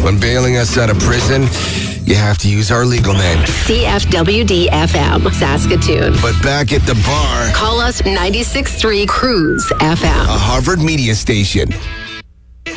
When bailing us out of prison, you have to use our legal name. CFWD-FM, Saskatoon. But back at the bar, Call us 96.3 Cruise FM. a Harvard media station.